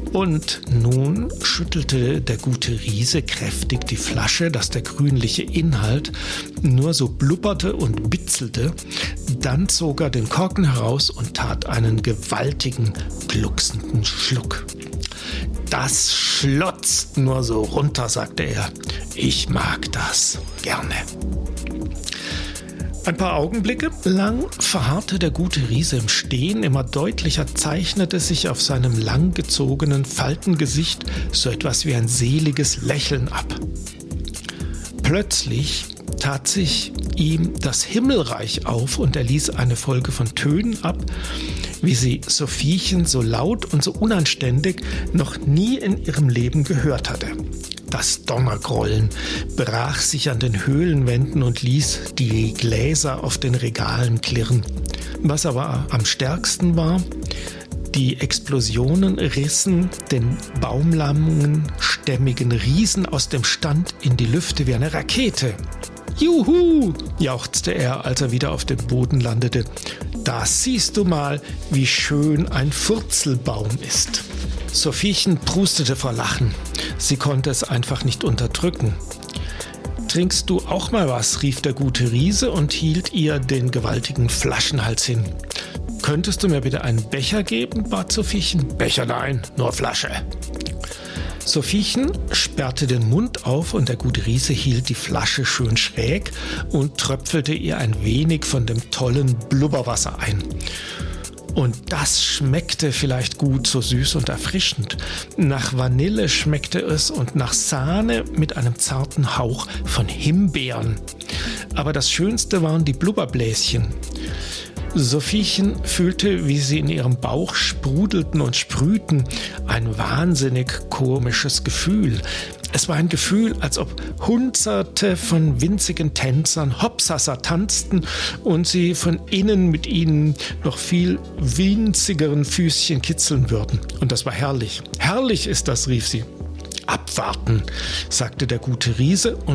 Und nun schüttelte der gute Riese kräftig die Flasche, dass der grünliche Inhalt nur so blubberte und bitzelte. Dann zog er den Korken heraus und tat einen gewaltigen, glucksenden Schluck. »Das schlotzt nur so runter«, sagte er. »Ich mag das gerne.« Ein paar Augenblicke lang verharrte der gute Riese im Stehen. Immer deutlicher zeichnete sich auf seinem langgezogenen Faltengesicht so etwas wie ein seliges Lächeln ab. Plötzlich tat sich ihm das Himmelreich auf und er ließ eine Folge von Tönen ab, wie sie Sophiechen so laut und so unanständig noch nie in ihrem Leben gehört hatte. Das Donnergrollen brach sich an den Höhlenwänden und ließ die Gläser auf den Regalen klirren. Was aber am stärksten war, die Explosionen rissen den baumlangen, stämmigen Riesen aus dem Stand in die Lüfte wie eine Rakete. »Juhu«, jauchzte er, als er wieder auf dem Boden landete. »Da siehst du mal, wie schön ein Furzelbaum ist.« Sophiechen prustete vor Lachen. Sie konnte es einfach nicht unterdrücken. »Trinkst du auch mal was?«, rief der gute Riese und hielt ihr den gewaltigen Flaschenhals hin. »Könntest du mir bitte einen Becher geben?«, bat Sophiechen. »Becher nein, nur Flasche.« Sophiechen sperrte den Mund auf und der gute Riese hielt die Flasche schön schräg und tröpfelte ihr ein wenig von dem tollen Blubberwasser ein. Und das schmeckte vielleicht gut, so süß und erfrischend. Nach Vanille schmeckte es und nach Sahne mit einem zarten Hauch von Himbeeren. Aber das Schönste waren die Blubberbläschen. Sophiechen fühlte, wie sie in ihrem Bauch sprudelten und sprühten. Ein wahnsinnig komisches Gefühl. Es war ein Gefühl, als ob Hunderte von winzigen Tänzern Hopsasa tanzten und sie von innen mit ihnen noch viel winzigeren Füßchen kitzeln würden. Und das war herrlich. »Herrlich ist das«, rief sie. »Abwarten«, sagte der gute Riese